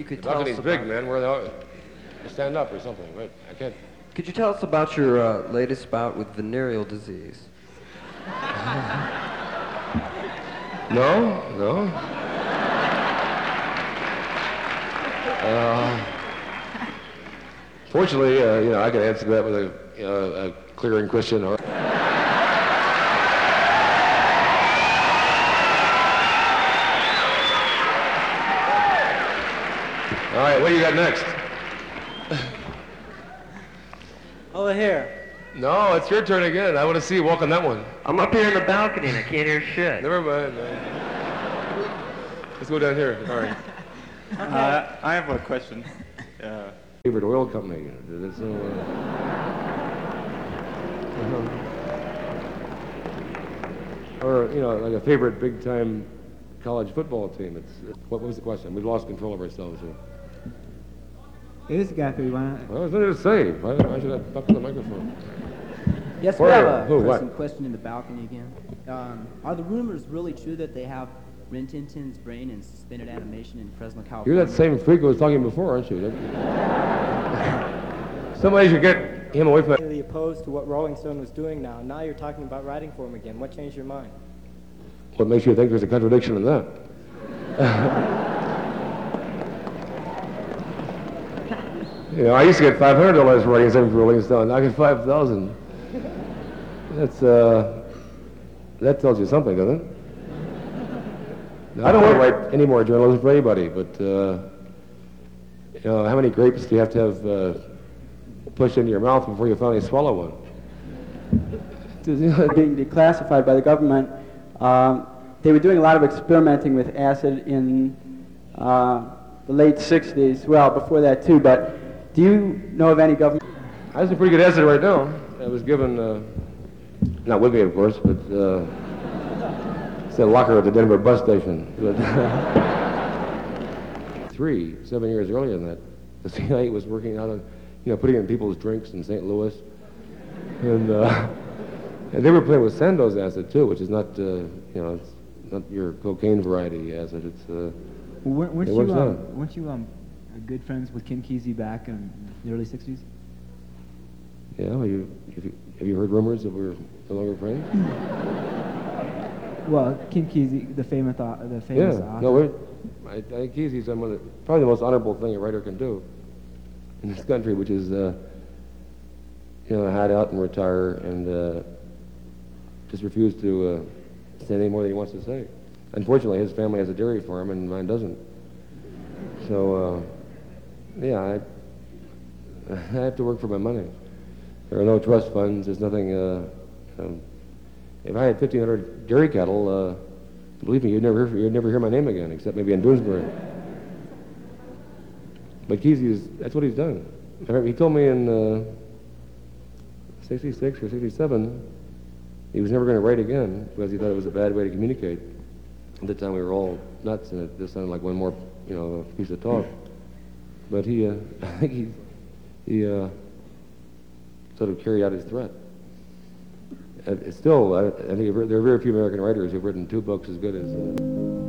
you could The tell us balcony's about... big, man. Where the stand up or something, right? I can't. Could you tell us about your latest bout with venereal disease? No. Fortunately, I can answer that with a clearing question. All right, what do you got next? Over here. No, it's your turn again. I want to see you walk on that one. I'm up here in the balcony and I can't hear shit. Never mind, man. Let's go down here. All right. I have a question. Favorite oil company? Or, like a favorite big-time college football team. What was the question? We've lost control of ourselves here. Hey, this is Guthrie. Well, there's nothing to say. Why should I talk to the microphone? Yes, we have a question in the balcony again. Are the rumors really true that they have Rin Tin Tin's brain in suspended animation in Fresno, California? You're that same freak who was talking before, aren't you? Somebody should get him away from that. Really opposed to what Rolling Stone was doing now. Now you're talking about writing for him again. What changed your mind? What makes you think there's a contradiction in that? I used to get $500 for writing something for Rolling Stone. Now I get $5,000. That tells you something, doesn't it? Now, I don't want to write any more journalism for anybody, but how many grapes do you have to have pushed into your mouth before you finally swallow one? Being declassified by the government, they were doing a lot of experimenting with acid in the late 60s, well, before that too, but do you know of any government? I have some pretty good acid right now. I was given, not with me, of course, but it's a locker at the Denver bus station. But 7 years earlier than that, the CIA was working out on, putting in people's drinks in St. Louis. And they were playing with Sandoz acid, too, which is not, it's not your cocaine variety acid. It's, weren't you good friends with Kim Kesey back in the early 60s? Yeah, have you heard rumors that we're no longer friends? Well, Kim Kesey, the famous author. No, I think Kesey's probably the most honorable thing a writer can do in this country, which is, hide out and retire and just refuse to say any more than he wants to say. Unfortunately, his family has a dairy farm and mine doesn't. So, I have to work for my money. There are no trust funds. There's nothing. If I had 1,500 dairy cattle, believe me, you'd never hear my name again, except maybe in Doonesbury. But Kesey that's what he's done. He told me in 66 or 67 he was never going to write again because he thought it was a bad way to communicate. At the time we were all nuts, and it just sounded like one more, piece of talk. But I think he sort of carried out his threat. It's still, I think there are very few American writers who've written two books as good as